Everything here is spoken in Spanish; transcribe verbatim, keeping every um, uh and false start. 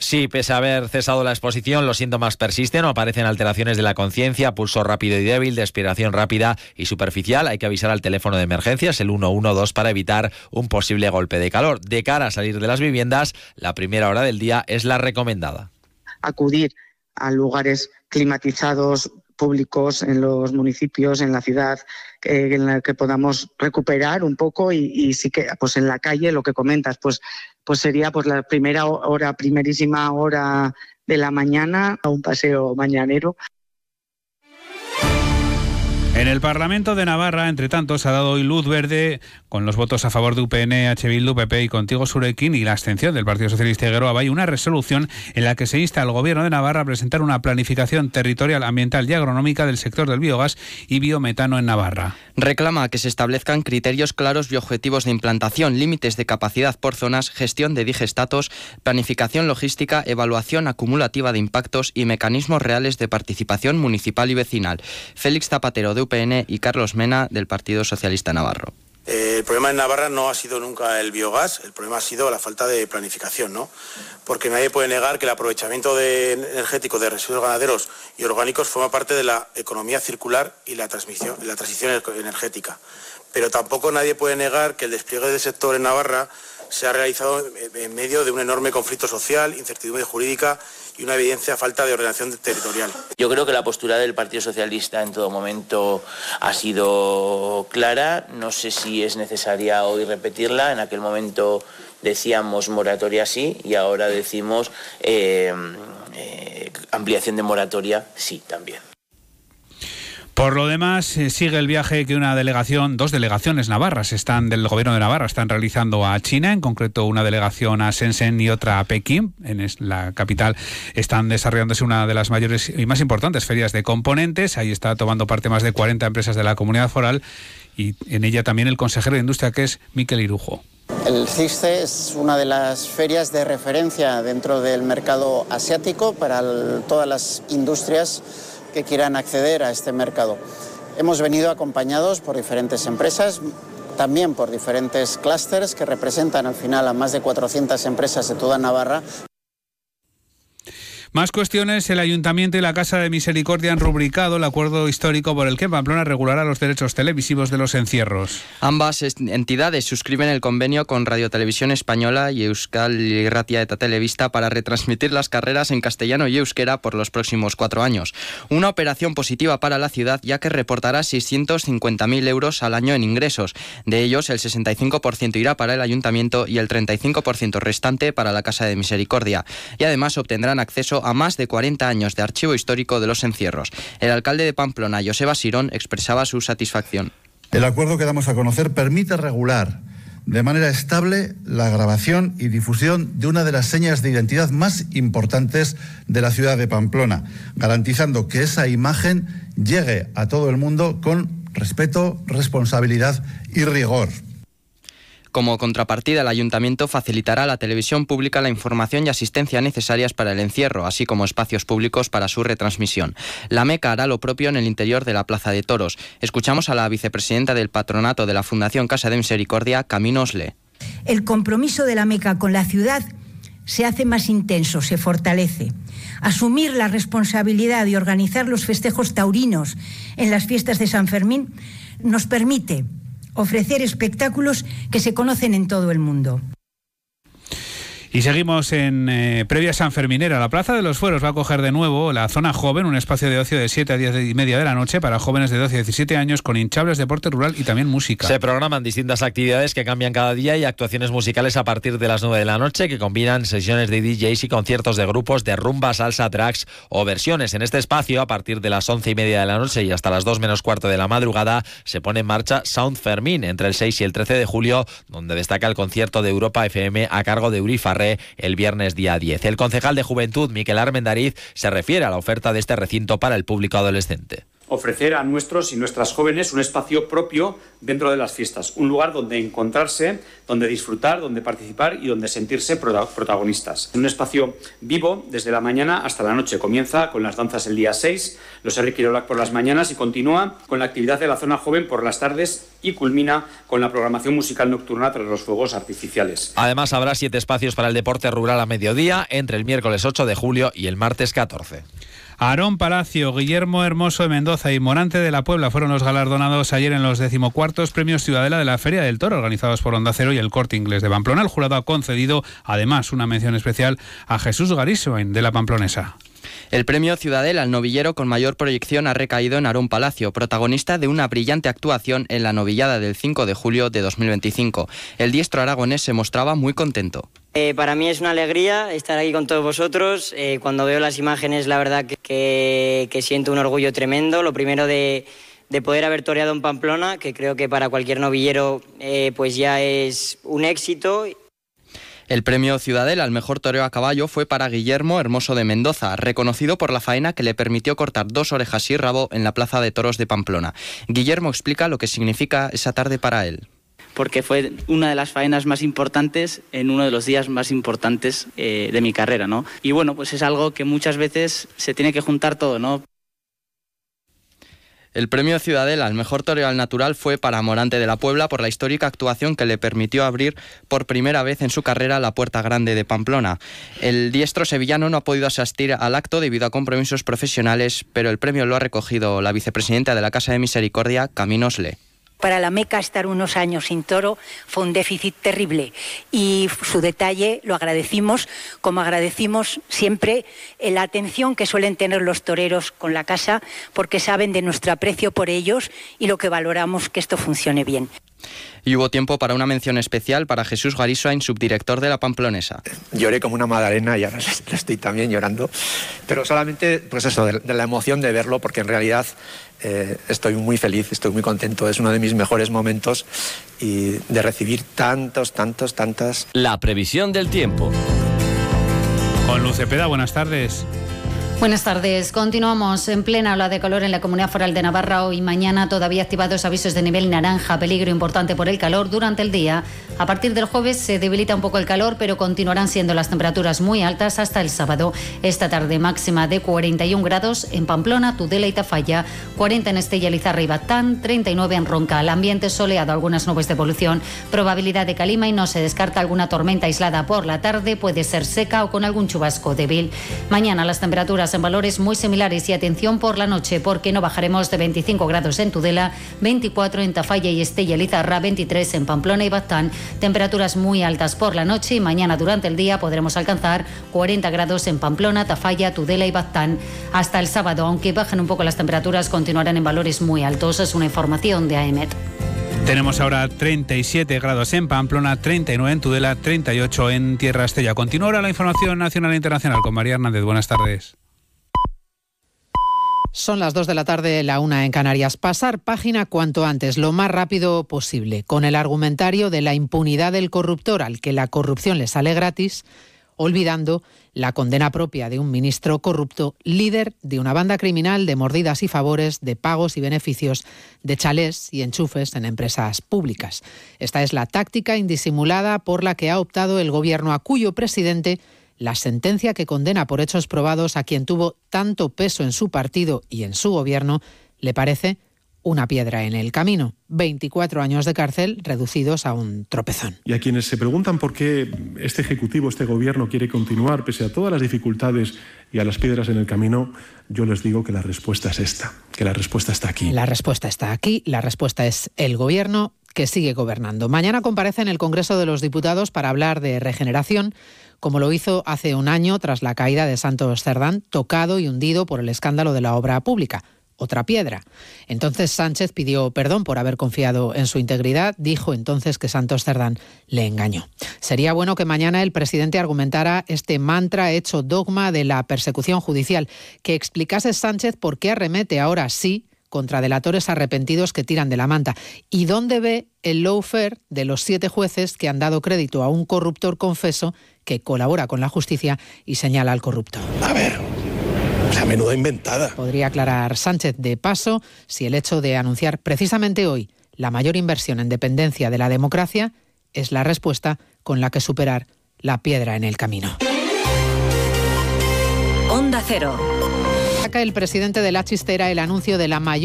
Sí, pese a haber cesado la exposición, los síntomas persisten o aparecen alteraciones de la conciencia, pulso rápido y débil, respiración rápida y superficial. Hay que avisar al teléfono de emergencias, el uno uno dos, para evitar un posible golpe de calor. De cara a salir de las viviendas, la primera hora del día es la recomendada. Acudir a lugares climatizados, públicos en los municipios, en la ciudad, eh, en la que podamos recuperar un poco y, y sí que pues en la calle, lo que comentas, pues, pues sería pues la primera hora, primerísima hora de la mañana, un paseo mañanero. En el Parlamento de Navarra, entre tanto, se ha dado hoy luz verde con los votos a favor de U P N, H. Bildu, P P y Contigo Surekin y la abstención del Partido Socialista y Geroa Bai, una resolución en la que se insta al Gobierno de Navarra a presentar una planificación territorial, ambiental y agronómica del sector del biogás y biometano en Navarra. Reclama que se establezcan criterios claros y objetivos de implantación, límites de capacidad por zonas, gestión de digestatos, planificación logística, evaluación acumulativa de impactos y mecanismos reales de participación municipal y vecinal. Félix Zapatero, de U P N, y Carlos Mena, del Partido Socialista Navarro. Eh, el problema en Navarra no ha sido nunca el biogás, el problema ha sido la falta de planificación, ¿no? Porque nadie puede negar que el aprovechamiento de energético de residuos ganaderos y orgánicos forma parte de la economía circular y la, transmisión, la transición energética. Pero tampoco nadie puede negar que el despliegue del sector en Navarra se ha realizado en medio de un enorme conflicto social, incertidumbre jurídica y una evidencia falta de ordenación territorial. Yo creo que la postura del Partido Socialista en todo momento ha sido clara. No sé si es necesaria hoy repetirla. En aquel momento decíamos moratoria sí y ahora decimos eh, eh, ampliación de moratoria sí también. Por lo demás, eh, sigue el viaje que una delegación, dos delegaciones navarras están del Gobierno de Navarra están realizando a China, en concreto una delegación a Shenzhen y otra a Pekín. En la capital están desarrollándose una de las mayores y más importantes ferias de componentes. Ahí está tomando parte más de cuarenta empresas de la comunidad foral y en ella también el consejero de Industria, que es Mikel Irujo. El CISCE es una de las ferias de referencia dentro del mercado asiático para el, todas las industrias que quieran acceder a este mercado. Hemos venido acompañados por diferentes empresas, también por diferentes clústeres que representan al final a más de cuatrocientas empresas de toda Navarra. Más cuestiones. El Ayuntamiento y la Casa de Misericordia han rubricado el acuerdo histórico por el que Pamplona regulará los derechos televisivos de los encierros. Ambas entidades suscriben el convenio con Radio Televisión Española y Euskal Irratia eta Telebista para retransmitir las carreras en castellano y euskera por los próximos cuatro años. Una operación positiva para la ciudad, ya que reportará seiscientos cincuenta mil euros al año en ingresos. De ellos, el sesenta y cinco por ciento irá para el Ayuntamiento y el treinta y cinco por ciento restante para la Casa de Misericordia. Y además obtendrán acceso a más de cuarenta años de archivo histórico de los encierros. El alcalde de Pamplona, Joseba Sirón, expresaba su satisfacción. El acuerdo que damos a conocer permite regular de manera estable la grabación y difusión de una de las señas de identidad más importantes de la ciudad de Pamplona, garantizando que esa imagen llegue a todo el mundo con respeto, responsabilidad y rigor. Como contrapartida, el Ayuntamiento facilitará a la televisión pública la información y asistencia necesarias para el encierro, así como espacios públicos para su retransmisión. La Meca hará lo propio en el interior de la Plaza de Toros. Escuchamos a la vicepresidenta del patronato de la Fundación Casa de Misericordia, Camino Osle. El compromiso de la Meca con la ciudad se hace más intenso, se fortalece. Asumir la responsabilidad de organizar los festejos taurinos en las fiestas de San Fermín nos permite ofrecer espectáculos que se conocen en todo el mundo. Y seguimos en eh, previa sanferminera. La Plaza de los Fueros va a acoger de nuevo la zona joven, un espacio de ocio de siete a diez y media de la noche para jóvenes de doce a diecisiete años con hinchables, deporte rural y también música. Se programan distintas actividades que cambian cada día y actuaciones musicales a partir de las nueve de la noche que combinan sesiones de D Js y conciertos de grupos de rumba, salsa, tracks o versiones. En este espacio, a partir de las once y media de la noche y hasta las dos menos cuarto de la madrugada, se pone en marcha Sound Fermín entre el seis y el trece de julio, donde destaca el concierto de Europa F M a cargo de Uri Farré el viernes día diez. El concejal de Juventud, Miquel Armendariz, se refiere a la oferta de este recinto para el público adolescente. ofrecer a nuestros y nuestras jóvenes un espacio propio dentro de las fiestas, un lugar donde encontrarse, donde disfrutar, donde participar y donde sentirse protagonistas. Un espacio vivo desde la mañana hasta la noche. Comienza con las danzas el día seis, los Herri Kirolak por las mañanas y continúa con la actividad de la zona joven por las tardes y culmina con la programación musical nocturna tras los fuegos artificiales. Además, habrá siete espacios para el deporte rural a mediodía entre el miércoles ocho de julio y el martes catorce. Aarón Palacio, Guillermo Hermoso de Mendoza y Morante de la Puebla fueron los galardonados ayer en los decimocuartos Premios Ciudadela de la Feria del Toro, organizados por Onda Cero y el Corte Inglés de Pamplona. El jurado ha concedido, además, una mención especial a Jesús Garisoen, de la Pamplonesa. El premio Ciudadela al novillero con mayor proyección ha recaído en Aarón Palacio, protagonista de una brillante actuación en la novillada del cinco de julio de dos mil veinticinco. El diestro aragonés se mostraba muy contento. Eh, para mí es una alegría estar aquí con todos vosotros. Eh, cuando veo las imágenes, la verdad que, que, que siento un orgullo tremendo. Lo primero de, de poder haber toreado en Pamplona, que creo que para cualquier novillero eh, pues ya es un éxito. El premio Ciudadela al mejor toreo a caballo fue para Guillermo Hermoso de Mendoza, reconocido por la faena que le permitió cortar dos orejas y rabo en la Plaza de Toros de Pamplona. Guillermo explica lo que significa esa tarde para él. Porque fue una de las faenas más importantes en uno de los días más importantes eh, de mi carrera, ¿no? Y bueno, pues es algo que muchas veces se tiene que juntar todo, ¿no? El premio Ciudadela al mejor toreo al natural fue para Morante de la Puebla por la histórica actuación que le permitió abrir por primera vez en su carrera la Puerta Grande de Pamplona. El diestro sevillano no ha podido asistir al acto debido a compromisos profesionales, pero el premio lo ha recogido la vicepresidenta de la Casa de Misericordia, Caminos Le. Para la Meca estar unos años sin toro fue un déficit terrible y su detalle lo agradecimos, como agradecimos siempre la atención que suelen tener los toreros con la casa, porque saben de nuestro aprecio por ellos y lo que valoramos que esto funcione bien. Y hubo tiempo para una mención especial para Jesús Garisoen, subdirector de la Pamplonesa. Lloré como una magdalena y ahora estoy también llorando, pero solamente pues eso, de, de la emoción de verlo, porque en realidad eh, estoy muy feliz, estoy muy contento, es uno de mis mejores momentos y de recibir tantos, tantos, tantas... La previsión del tiempo. Con Luz Cepeda, buenas tardes. Buenas tardes. Continuamos en plena ola de calor en la Comunidad Foral de Navarra. Hoy y mañana todavía activados avisos de nivel naranja, peligro importante por el calor durante el día. A partir del jueves se debilita un poco el calor, pero continuarán siendo las temperaturas muy altas hasta el sábado. Esta tarde máxima de cuarenta y un grados en Pamplona, Tudela y Tafalla, cuarenta en Estella, Lizarra y Batán, treinta y nueve en Roncal. Ambiente soleado, algunas nubes de evolución, probabilidad de calima y no se descarta alguna tormenta aislada por la tarde, puede ser seca o con algún chubasco débil. Mañana las temperaturas en valores muy similares y atención por la noche, porque no bajaremos de veinticinco grados en Tudela, veinticuatro en Tafalla y Estella Lizarra, veintitrés en Pamplona y Baztán. Temperaturas muy altas por la noche y mañana durante el día podremos alcanzar cuarenta grados en Pamplona, Tafalla, Tudela y Baztán. Hasta el sábado, aunque bajen un poco las temperaturas, continuarán en valores muy altos. Es una información de AEMET. Tenemos ahora treinta y siete grados en Pamplona, treinta y nueve en Tudela, treinta y ocho en Tierra Estella. Continúa ahora la información nacional e internacional con María Hernández. Buenas tardes. Son las dos de la tarde, la una en Canarias. Pasar página cuanto antes, lo más rápido posible, con el argumentario de la impunidad del corruptor al que la corrupción le sale gratis, olvidando la condena propia de un ministro corrupto, líder de una banda criminal de mordidas y favores, de pagos y beneficios, de chalés y enchufes en empresas públicas. Esta es la táctica indisimulada por la que ha optado el gobierno, a cuyo presidente la sentencia que condena por hechos probados a quien tuvo tanto peso en su partido y en su gobierno le parece una piedra en el camino. veinticuatro años de cárcel reducidos a un tropezón. Y a quienes se preguntan por qué este Ejecutivo, este Gobierno quiere continuar pese a todas las dificultades y a las piedras en el camino, yo les digo que la respuesta es esta, que la respuesta está aquí. La respuesta está aquí, la respuesta es el Gobierno que sigue gobernando. Mañana comparece en el Congreso de los Diputados para hablar de regeneración, como lo hizo hace un año tras la caída de Santos Cerdán, tocado y hundido por el escándalo de la obra pública. Otra piedra. Entonces Sánchez pidió perdón por haber confiado en su integridad, dijo entonces que Santos Cerdán le engañó. Sería bueno que mañana el presidente argumentara este mantra hecho dogma de la persecución judicial, que explicase Sánchez por qué arremete ahora sí contra delatores arrepentidos que tiran de la manta. ¿Y dónde ve el lawfare de los siete jueces que han dado crédito a un corruptor confeso que colabora con la justicia y señala al corrupto? A ver, O sea, menuda inventada. Podría aclarar Sánchez de paso si el hecho de anunciar precisamente hoy la mayor inversión en dependencia de la democracia es la respuesta con la que superar la piedra en el camino. Onda Cero. Saca el presidente de la Chistera el anuncio de la mayor